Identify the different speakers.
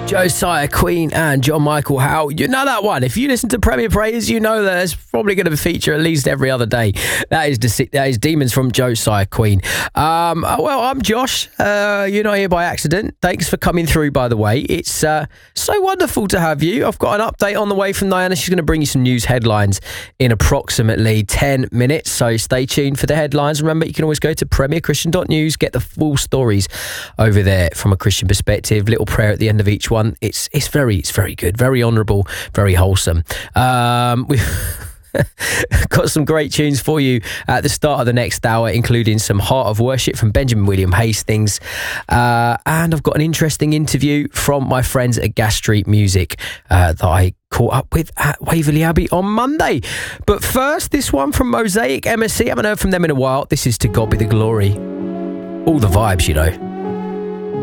Speaker 1: Josiah Queen and John Michael Howe. You know that one. If you listen to Premier Praise, you know that it's probably going to feature at least every other day. That is Demons from Josiah Queen. Well, I'm Josh. You're not here by accident. Thanks for coming through, by the way. It's so wonderful to have you. I've got an update on the way from Diana. She's going to bring you some news headlines in approximately 10 minutes. So stay tuned for the headlines. Remember, you can always go to premierchristian.news, get the full stories over there from a Christian perspective. Little prayer at the end of each one. It's very good, very honourable, very wholesome. We've got some great tunes for you at the start of the next hour, including some Heart of Worship from Benjamin William Hastings, and I've got an interesting interview from my friends at Gas Street Music that I caught up with at Waverley Abbey on Monday. But first, this one from Mosaic MSC. Haven't heard from them in a while. This is To God Be the Glory. All the vibes, you know.